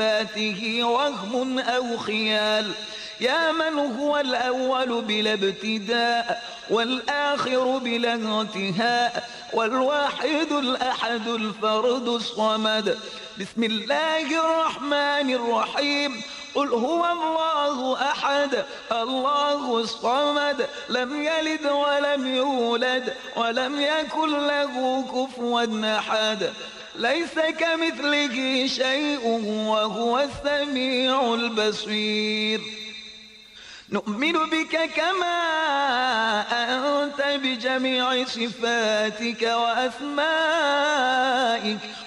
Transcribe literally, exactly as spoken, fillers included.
ذاته وهم أو خيال. يا من هو الأول بلا ابتداء والآخر بلا انتهاء والواحد الأحد الفرد الصمد. بسم الله الرحمن الرحيم. قل هو الله أحد الله الصمد لم يلد ولم يولد ولم يكن له كفوا أحد. ليس كمثله شيء وهو السميع البصير. نؤمن بك كما أنت بجميع صفاتك وأسمائك